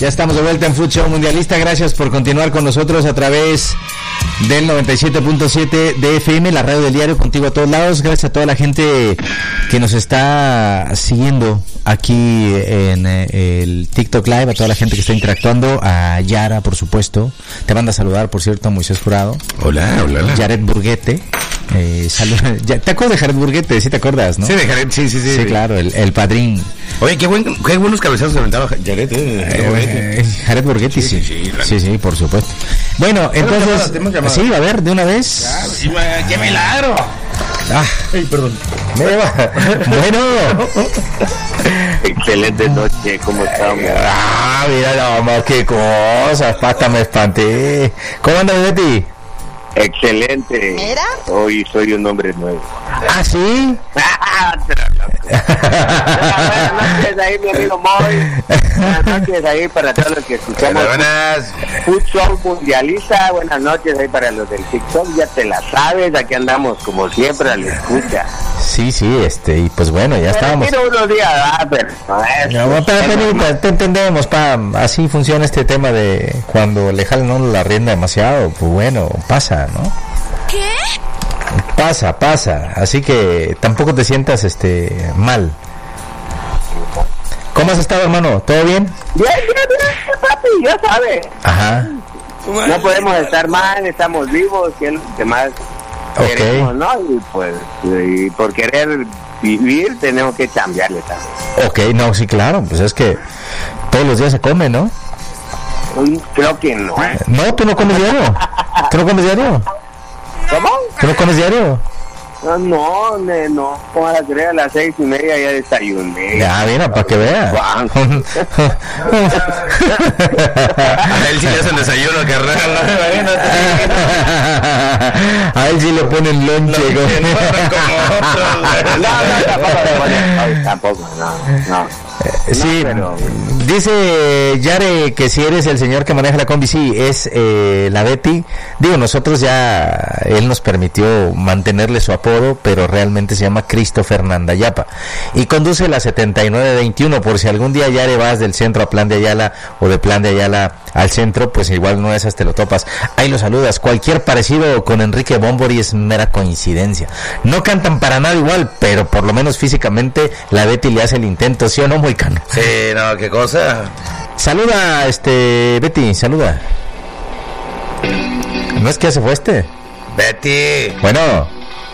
Ya estamos de vuelta en Food Show Mundialista. Gracias por continuar con nosotros a través del 97.7 de FM, la radio del diario, contigo a todos lados. Gracias a toda la gente que nos está siguiendo aquí en el TikTok Live, a toda la gente que está interactuando, a Yara, por supuesto. Te manda a saludar, por cierto, a Moisés Jurado. Hola. Jared Burguete. ¿Te acuerdas de Jared Burguete? Sí, te acuerdas, ¿no? Sí, de Jared, sí. Sí, claro, el padrín. Oye, qué buenos cabezazos se aventaba Jared, Jared Burguete, sí, por supuesto. Bueno, entonces, sí, a ver, de una vez. Claro, ¡qué milagro! Ay, perdón. Bueno. Excelente noche, ¿cómo estamos? Mira, no, qué cosas, pasta, me espanté. ¿Cómo andas, Betty? Excelente. ¿Mira? Hoy soy un hombre nuevo. ¿Ah, sí? Buenas noches ahí, mi amigo Moy. Buenas noches ahí para todos los que escuchamos. Buenas. Food Show Mundialista. Buenas noches ahí para los del TikTok. Ya te la sabes, aquí andamos como siempre a la escucha. Sí, y pues bueno, ya estábamos. Mira unos días, pero te entendemos, así funciona este tema de cuando le jalan uno la rienda demasiado, pues bueno, pasa, ¿no? ¿Qué? Pasa, así que tampoco te sientas mal. ¿Cómo has estado, hermano? ¿Todo bien? Bien, papi, ya sabes. Ajá. No podemos estar mal, estamos vivos, que es lo que más queremos, ¿no? Y pues, y por querer vivir tenemos que cambiarle también. Ok, no, sí, claro, pues es que todos los días se come, ¿no? Creo que no. No, tú no comes diario. ¿Tú no comes diario? ¿Cómo? ¿Tú no comes diario? No. Como a las 6:30 ya desayuné. Ya, mira, para que vea. A él sí le hacen desayuno, carnal. A él sí le ponen lonche. Tampoco, no. Sí, pero... dice Yare que si eres el señor que maneja la combi, sí, es la Betty. Digo, nosotros ya, él nos permitió mantenerle su apodo, pero realmente se llama Christopher Nandayapa. Y conduce la 7921, por si algún día Yare vas del centro a Plan de Ayala o de Plan de Ayala al centro, pues igual no esas te lo topas. Ahí lo saludas. Cualquier parecido con Enrique Bombori es mera coincidencia. No cantan para nada igual, pero por lo menos físicamente la Betty le hace el intento, ¿sí o no, Moicano? Sí, no, qué cosa. Saluda, Betty, saluda. ¿No es que ya se fue Betty. Bueno.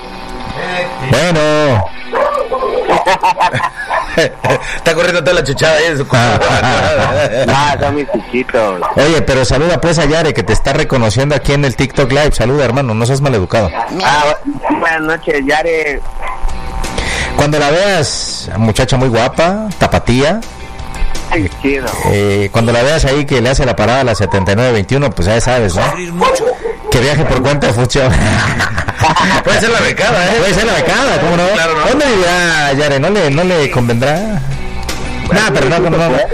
Está corriendo toda la chuchada ahí en su son mis chiquitos. Oye, pero saluda pues a Yare, que te está reconociendo aquí en el TikTok Live. Saluda, hermano, no seas maleducado. Buenas noches, Yare. Cuando la veas, muchacha muy guapa, tapatía. Ay, chido. Cuando la veas ahí que le hace la parada a la 7921, pues ya sabes, ¿no? Que viaje por cuenta de Fucho. Puede ser la becada, Puede ser la becada, ¿cómo no? Claro, ¿no? ¿Dónde dirá Yare? ¿No le convendrá? Nada, pero no.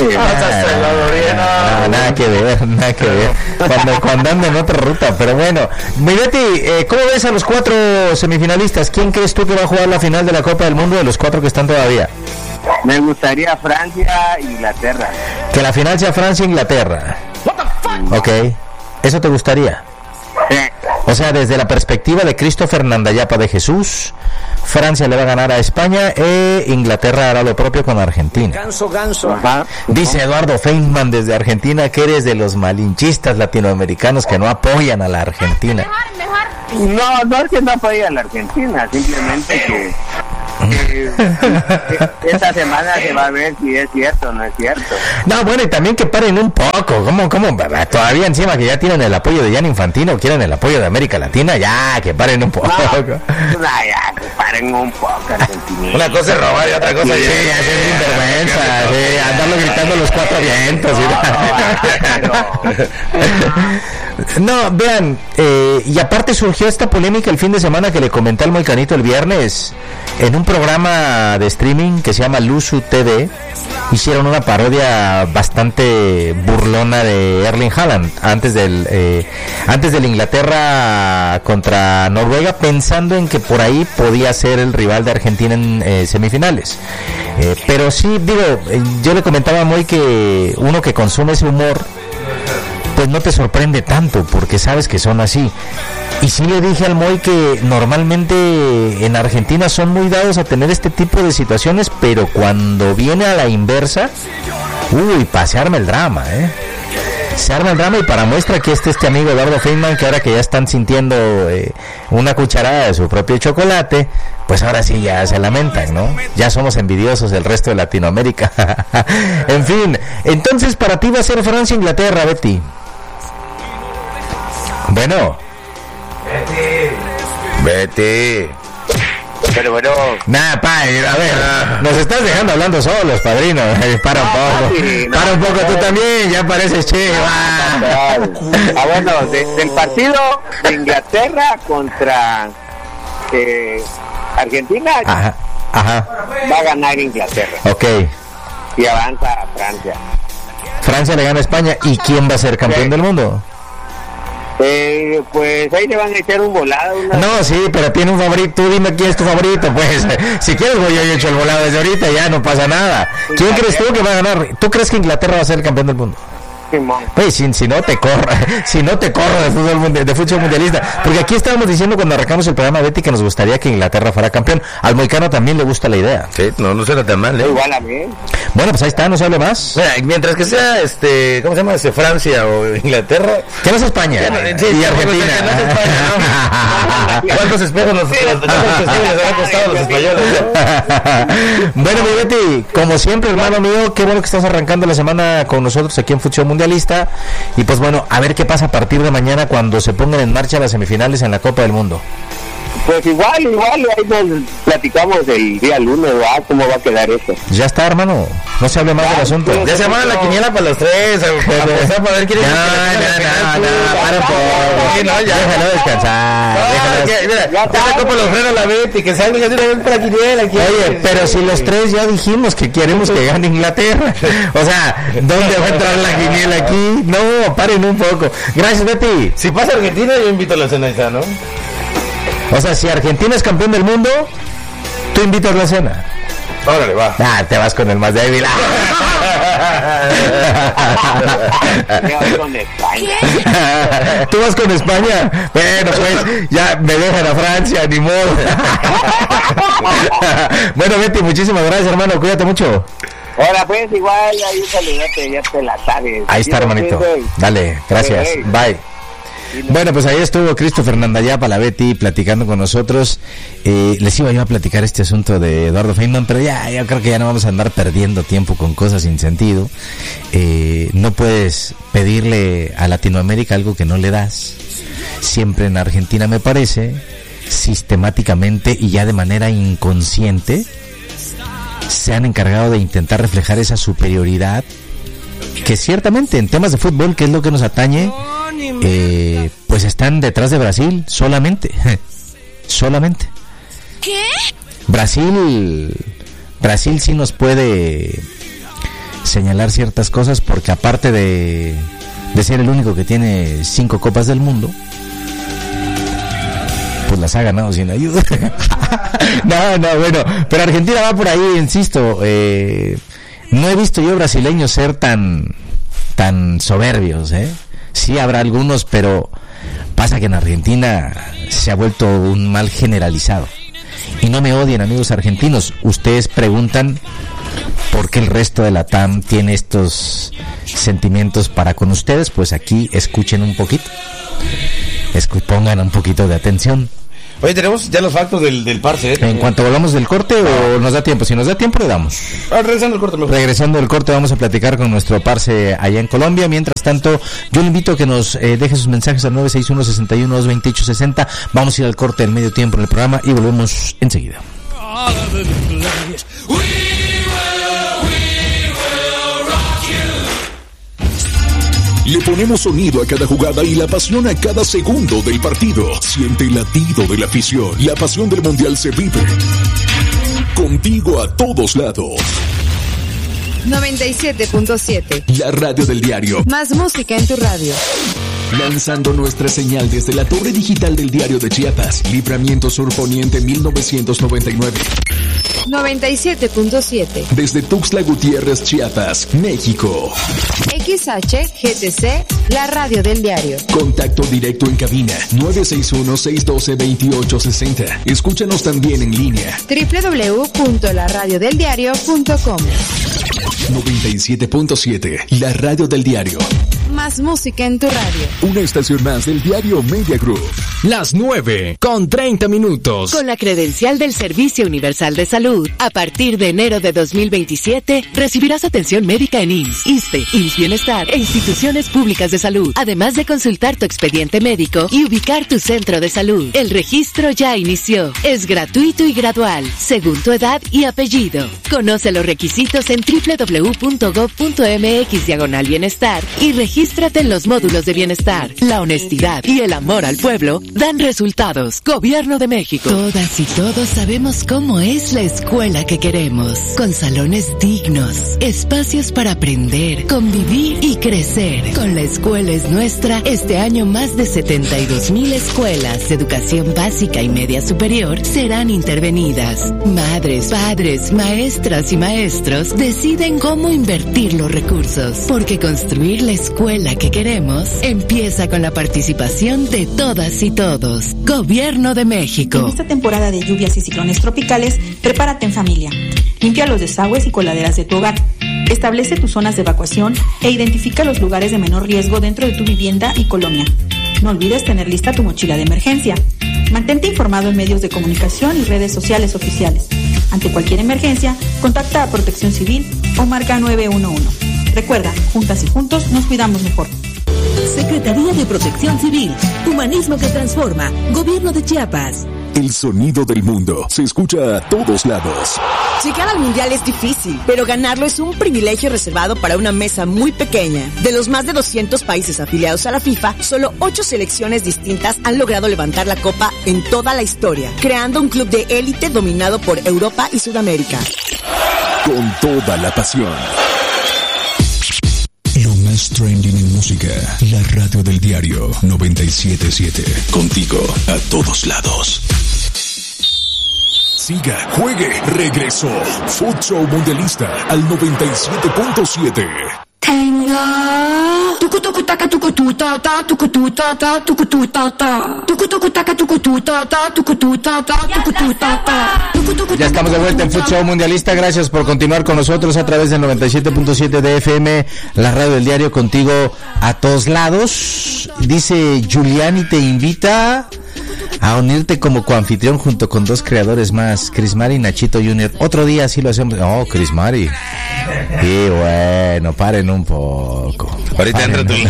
Nada que ver. Cuando anda en otra ruta, pero bueno. Mi Betty, ¿cómo ves a los 4 semifinalistas? ¿Quién crees tú que va a jugar la final de la Copa del Mundo de los 4 que están todavía? Me gustaría Francia, Inglaterra. Que la final sea Francia-Inglaterra. Ok, ¿eso te gustaría? Sí. O sea, desde la perspectiva de Christopher Nandayapa de Jesús, Francia le va a ganar a España e Inglaterra hará lo propio con Argentina. Ganso. Ajá. Dice Eduardo Feynman desde Argentina que eres de los malinchistas latinoamericanos que no apoyan a la Argentina. Mejor. No es que no apoye a la Argentina, simplemente que esta semana se va a ver si es cierto o no es cierto. No, bueno, y también que paren un poco. ¿Cómo? Todavía encima que ya tienen el apoyo de Gianni Infantino, quieren el apoyo de América Latina, ya, que paren un poco. Ya, que paren un poco, Argentina. Una cosa es robar y otra cosa Sí, hacer sinvergüenza, andarlo gritando los 4 vientos. No, vean, y aparte surgió esta polémica el fin de semana que le comenté al Moicanito el viernes. En un programa de streaming que se llama Luzu TV, hicieron una parodia bastante burlona de Erling Haaland antes del Inglaterra contra Noruega, pensando en que por ahí podía ser el rival de Argentina en semifinales. Pero sí, digo, yo le comentaba a Moy que uno que consume ese humor, pues no te sorprende tanto, porque sabes que son así. Y sí le dije al Moy que normalmente en Argentina son muy dados a tener este tipo de situaciones, pero cuando viene a la inversa, se arma el drama, Se arma el drama, y para muestra que este amigo Eduardo Feynman, que ahora que ya están sintiendo una cucharada de su propio chocolate, pues ahora sí ya se lamentan, ¿no? Ya somos envidiosos del resto de Latinoamérica. En fin, entonces para ti va a ser Francia-Inglaterra, Betty. Bueno. Betty. Pero bueno. Nah, a ver, nos estás dejando hablando solos, padrino. Para un poco. Para un poco tú también, ya pareces chiva. Bueno, del partido de Inglaterra contra Argentina, ajá. Va a ganar Inglaterra. Ok. Y avanza a Francia. Francia le gana a España. ¿Y quién va a ser campeón del mundo? Pues ahí le van a echar un volado. No, sí, pero tiene un favorito. Tú dime quién es tu favorito, pues. Si quieres, yo he hecho el volado desde ahorita, ya no pasa nada. ¿Quién crees tú que va a ganar? ¿Tú crees que Inglaterra va a ser el campeón del mundo? Pues si no te corro de fútbol mundialista, porque aquí estábamos diciendo cuando arrancamos el programa, Betty, que nos gustaría que Inglaterra fuera campeón. Al moicano también le gusta la idea. Sí, no será tan mal, igual a mí. Bueno, pues ahí está, no se hable más. Mientras que sea ¿cómo se llama? Francia o Inglaterra, que no es España. Y Argentina. ¿Cuántos espejos les han costado a los españoles? Bueno, mi Betty, como siempre, hermano mío, qué bueno que estás arrancando la semana con nosotros aquí en Futsal Mundialista. Y pues bueno, a ver qué pasa a partir de mañana cuando se pongan en marcha las semifinales en la Copa del Mundo. Pues igual, ahí nos platicamos el día lunes, ¿verdad? ¿Cómo va a quedar eso? Ya está, hermano, no se hable más del asunto. Ya se arma la quiniela para los tres, para ver quién es para un poco. Déjalo descansar. Ya toco los frenos a la Betty, que salga ya de una para la quiniela. Oye, pero si los tres ya dijimos que queremos que gane Inglaterra, o sea, ¿dónde va a entrar la quiniela aquí? No, paren un poco. Gracias, Betty. Si pasa Argentina, yo invito a la cena esa, ¿no? O sea, si Argentina es campeón del mundo, tú invitas la cena. Órale, va. Te vas con el más débil. ¿Tú vas con España? Bueno, pues ya me dejan a Francia, ni modo. Bueno, Betty, muchísimas gracias, hermano. Cuídate mucho. Ahora pues igual, ahí un saludate, ya te la sabes. Ahí está, hermanito. Dale, gracias. Bye. Bueno, pues ahí estuvo Christopher Nandayapa, la Betty, platicando con nosotros. Les iba yo a platicar este asunto de Eduardo Feynman, pero yo creo que ya no vamos a andar perdiendo tiempo con cosas sin sentido. No puedes pedirle a Latinoamérica algo que no le das. Siempre en Argentina, me parece, sistemáticamente y ya de manera inconsciente, se han encargado de intentar reflejar esa superioridad que ciertamente en temas de fútbol, que es lo que nos atañe, pues están detrás de Brasil solamente. ¿Qué? Brasil sí nos puede señalar ciertas cosas, porque aparte de ser el único que tiene 5 copas del mundo, pues las ha ganado sin ayuda. Bueno, pero Argentina va por ahí, insisto. No he visto yo brasileños ser tan soberbios, Sí habrá algunos, pero pasa que en Argentina se ha vuelto un mal generalizado. Y no me odien, amigos argentinos. Ustedes preguntan por qué el resto de la TAM tiene estos sentimientos para con ustedes. Pues aquí escuchen un poquito. Pongan un poquito de atención. Oye, tenemos ya los factos del Parse. En cuanto volvamos del corte, o nos da tiempo. Si nos da tiempo, le damos. Regresando del corte, mejor. Regresando del corte, vamos a platicar con nuestro Parse allá en Colombia. Mientras tanto, yo le invito a que nos deje sus mensajes al 961-61-228-60. Vamos a ir al corte del medio tiempo en el programa y volvemos enseguida. Le ponemos sonido a cada jugada y la pasión a cada segundo del partido. Siente el latido de la afición. La pasión del Mundial se vive contigo a todos lados. 97.7. La radio del diario. Más música en tu radio. Lanzando nuestra señal desde la torre digital del Diario de Chiapas. Libramiento Sur Poniente 1999. 97.7. Desde Tuxtla Gutiérrez, Chiapas, México. XHGTC, la radio del diario. Contacto directo en cabina 961-612-2860. Escúchanos también en línea. www.laradiodeldiario.com. 97.7, la radio del diario. Más música en tu radio. Una estación más del diario Media Group. Las 9:30. Con la credencial del Servicio Universal de Salud, a partir de enero de 2027, recibirás atención médica en IMSS, ISSSTE, IMSS Bienestar e instituciones públicas de salud, además de consultar tu expediente médico y ubicar tu centro de salud. El registro ya inició. Es gratuito y gradual, según tu edad y apellido. Conoce los requisitos en www.gov.mx/bienestar y regístrate en los módulos de bienestar. La honestidad y el amor al pueblo dan resultados. Gobierno de México. Todas y todos sabemos cómo es la escuela que queremos. Con salones dignos, espacios para aprender, convivir y crecer. Con La Escuela es Nuestra, este año más de 72,000 escuelas de educación básica y media superior serán intervenidas. Madres, padres, maestras y maestros deciden cómo invertir los recursos, porque construir la escuela que queremos empieza con la participación de todas y todos. Gobierno de México. En esta temporada de lluvias y ciclones tropicales, prepárate en familia. Limpia los desagües y coladeras de tu hogar. Establece tus zonas de evacuación e identifica los lugares de menor riesgo dentro de tu vivienda y colonia. No olvides tener lista tu mochila de emergencia. Mantente informado en medios de comunicación y redes sociales oficiales. Ante cualquier emergencia, contacta a Protección Civil o marca 911. Recuerda, juntas y juntos nos cuidamos mejor. Secretaría de Protección Civil, Humanismo que Transforma, Gobierno de Chiapas. El sonido del mundo se escucha a todos lados. Llegar al Mundial es difícil, pero ganarlo es un privilegio reservado para una mesa muy pequeña. De los más de 200 países afiliados a la FIFA, solo 8 selecciones distintas han logrado levantar la copa en toda la historia, creando un club de élite dominado por Europa y Sudamérica. Con toda la pasión. Lo más trending en música, la radio del diario 97.7. Contigo a todos lados. Siga, juegue, regresó. Food Show Mundialista al 97.7. Tengo tucutacata tucututata tucututata tucututata tucutacata tucututata tucututata tucututata. Ya estamos de vuelta en Food Show Mundialista. Gracias por continuar con nosotros a través del 97.7 de FM, la radio del diario, contigo a todos lados. Dice Giuliani te invita a unirte como coanfitrión junto con 2 creadores más, Chris Mari y Nachito Jr. Otro día así lo hacemos. Oh, Chris Mari. Y bueno, paren un poco. Ahorita entra tu...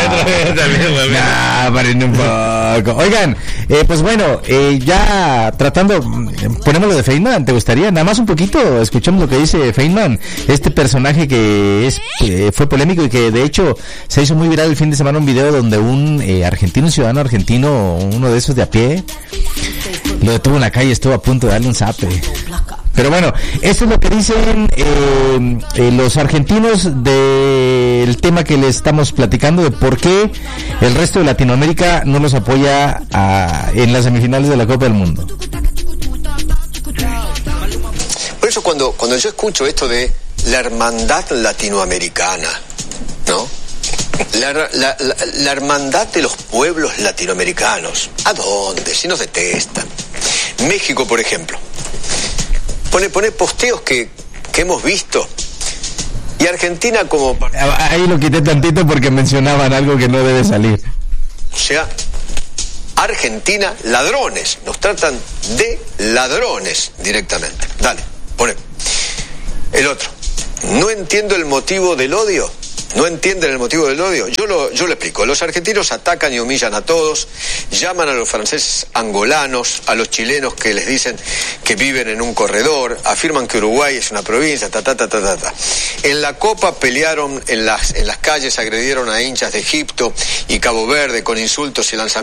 Paren un poco. Oigan, pues bueno, ya tratando, ponemos lo de Feynman, ¿te gustaría? Nada más un poquito, escuchamos lo que dice Feynman, este personaje que fue polémico y que de hecho se hizo muy viral el fin de semana, un video donde un ciudadano argentino, uno de esos de a pie, lo detuvo en la calle, estuvo a punto de darle un zape. Pero bueno, eso es lo que dicen los argentinos del tema que les estamos platicando, de por qué el resto de Latinoamérica no los apoya en las semifinales de la Copa del Mundo. Por eso cuando yo escucho esto de la hermandad latinoamericana, ¿no? La hermandad de los pueblos latinoamericanos. ¿A dónde? Si nos detestan. México, por ejemplo. Pone posteos que hemos visto. Y Argentina como... Ahí lo quité tantito porque mencionaban algo que no debe salir. O sea, Argentina, ladrones. Nos tratan de ladrones directamente. Dale, pone. El otro. No entiendo el motivo del odio. ¿No entienden el motivo del odio? Yo lo explico. Los argentinos atacan y humillan a todos, llaman a los franceses angolanos, a los chilenos que les dicen que viven en un corredor, afirman que Uruguay es una provincia, En la Copa pelearon en las calles, agredieron a hinchas de Egipto y Cabo Verde con insultos y lanzamientos.